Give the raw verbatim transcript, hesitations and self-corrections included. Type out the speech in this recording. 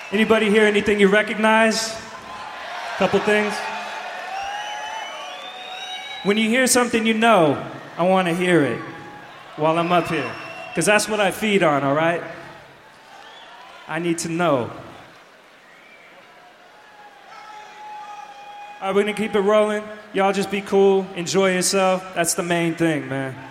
Anybody hear anything you recognize? Couple things? When you hear something you know, I want to hear it while I'm up here. Because that's what I feed on, all right? I need to know. All right, we're going to keep it rolling. Y'all just be cool, enjoy yourself. That's the main thing, man.